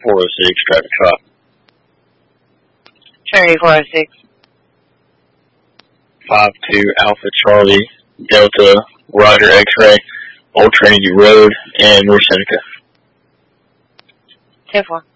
406, traffic stop. Trinity 406. 52 Alpha Charlie Delta Roger X-Ray, Old Trinity Road, and North Seneca. 10-4.